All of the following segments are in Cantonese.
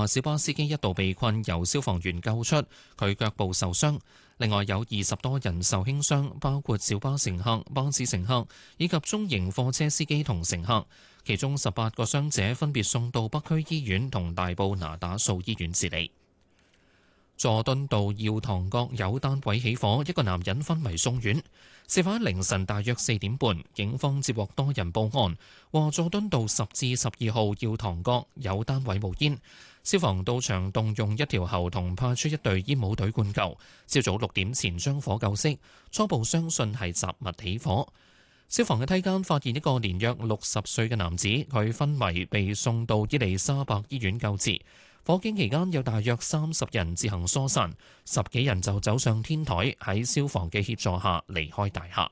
話小巴司機一度被困，由消防員救出，佢腳部受傷。另外有20多人受輕傷，包括小巴乘客、巴士乘客以及中型貨車司機同乘客。其中18個傷者分別送到北區醫院同大埔那打素醫院治理。佐敦道耀堂閣有單位起火，一個男人昏迷送院。事發喺凌晨大約4點半，警方接獲多人報案，話佐敦道10至12號耀堂閣有單位冒煙。消防到場動用一條喉同派出一隊煙霧隊灌救，朝早6點前將火救熄，初步相信係雜物起火。消防嘅梯間發現一個年約60歲嘅男子，佢昏迷被送到伊利沙伯醫院救治。火警期間有大約30人自行疏散，10幾人就走上天台，喺消防嘅協助下離開大廈。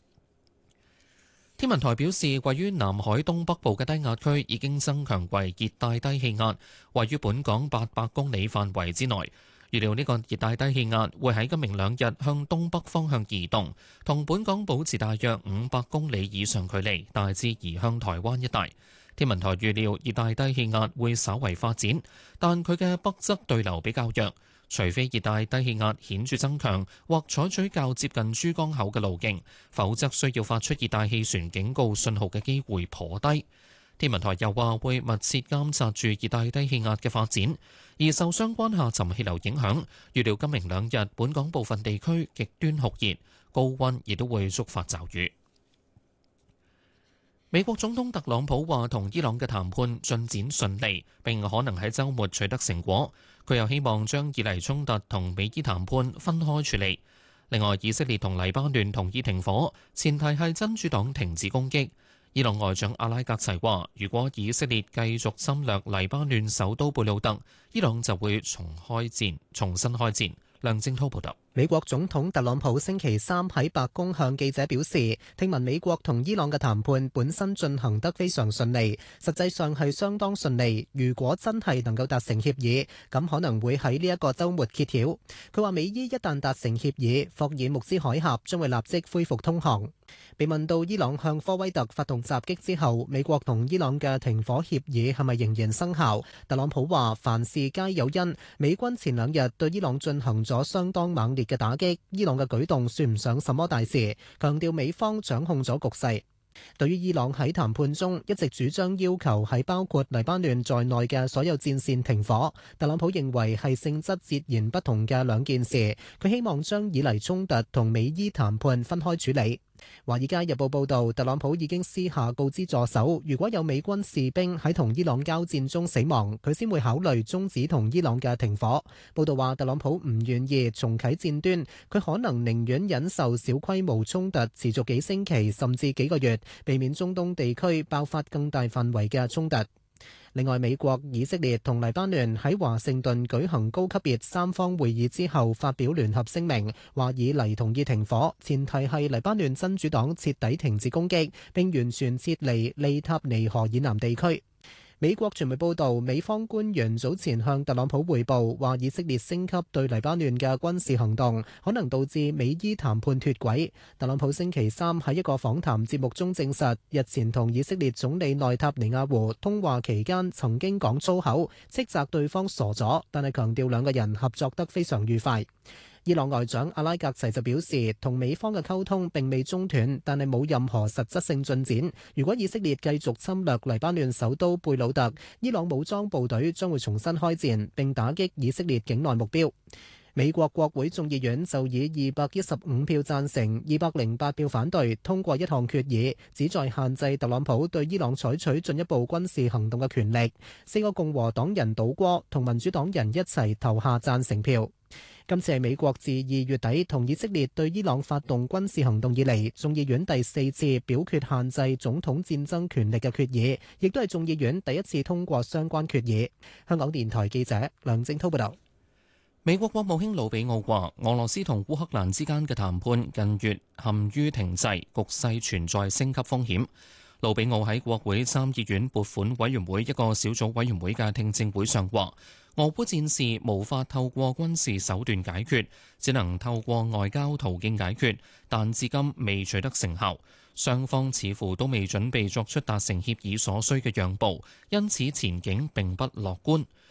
天文台表示，位於南海東北部嘅低壓區已經增強為熱帶低氣壓，位於本港800公里範圍之內。預料呢個熱帶低氣壓會喺今明2日向東北方向移動，同本港保持大約500公里以上距離，大致移向台灣一帶。天文台預料熱帶低氣壓會稍為發展，但佢嘅北側對流比較弱，除非熱帶低氣壓顯著增強或採取較接近珠江口嘅路徑，否則需要發出熱帶氣旋警告信號嘅機會頗低。天文台又話會密切監察住熱帶低氣壓嘅發展，而受相關下沉氣流影響，預料今明2日本港部分地區極端酷熱，高溫亦都會觸發驟雨。美國總統特朗普話同伊朗嘅談判進展順利，並可能喺週末取得成果。佢又希望將以黎衝突同美伊談判分開處理。另外，以色列同黎巴嫩同意停火，前提係真主黨停止攻擊。伊朗外長阿拉格齊話，如果以色列繼續侵略黎巴嫩首都貝魯特，伊朗就會重新開戰。梁正滔報道。 美國總統特朗普星期3喺白宮向記者表示，聽聞美國同伊朗嘅談判本身進行得非常順利，實際上係相當順利。如果真係能夠達成協議，咁可能會喺呢一個週末揭曉。佢話美伊一旦達成協議，霍爾木茲海峽將會立即恢復通航。被問到伊朗向科威特發動襲擊之後，美國同伊朗嘅停火協議係咪仍然生效？特朗普話凡事皆有因，美軍前2日對伊朗進行咗相當猛烈嘅打擊，伊朗嘅舉動算唔上什麼大事，強調美方掌控咗局勢。對於伊朗喺談判中一直主張要求喺包括黎巴嫩在內嘅所有戰線停火，特朗普認為係性質截然不同嘅兩件事。佢希望將以黎衝突同美伊談判分開處理。華爾街日報報導，特朗普已經私下告知助手，如果有美軍士兵喺同伊朗交戰中死亡，佢先會考慮終止同伊朗嘅停火。報導話，特朗普唔願意重啟戰端，佢可能寧願忍受小規模衝突持續幾星期甚至幾個月，避免中東地區爆發更大範圍嘅衝突。另外，美國、以色列同黎巴嫩喺華盛頓舉行高級別3方會議之後，發表聯合聲明，話以黎同意停火，前提係黎巴嫩真主黨徹底停止攻擊，並完全撤離利塔尼河以南地區。美國傳媒報道，美方官員早前向特朗普匯報，話以色列升級對黎巴嫩嘅軍事行動，可能導致美伊談判脫軌。特朗普星期3喺一個訪談節目中證實，日前同以色列總理內塔尼亞胡通話期間曾經講粗口，斥責對方傻咗，但係強調兩個人合作得非常愉快。伊朗外長阿拉格齊就表示，同美方嘅溝通並未中斷，但係冇任何實質性進展。如果以色列繼續侵略黎巴嫩首都貝魯特，伊朗武裝部隊將會重新開戰，並打擊以色列境內目標。美國國會眾議院就以215票贊成、208票反對通過一項決議，旨在限制特朗普對伊朗採取進一步軍事行動嘅權力。4個共和黨人倒戈，同民主黨人一齊投下贊成票。今次係美國自2月底同以色列對伊朗發動軍事行動以嚟，眾議院第4次表決限制總統戰爭權力嘅決議，亦都係眾議院第一次通過相關決議。香港電台記者梁正滔報道。 美國國務卿魯比奧話，俄羅斯同烏克蘭之間嘅談判近月陷於停滯，局勢存在升級風險。魯比奧喺國會參議院撥款委員會一個小組委員會嘅聽證會上話，俄烏戰事無法透過軍事手段解決，只能透過外交途徑解決，但至今未取得成效。雙方似乎都未準備作出達成協議所需嘅讓步，因此前景並不樂觀。